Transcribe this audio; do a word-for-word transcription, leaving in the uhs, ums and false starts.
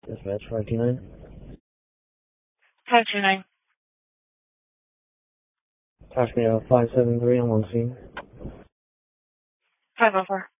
Dispatch five two nine. five two nine. Talk to me about five seven three on one scene. five oh four.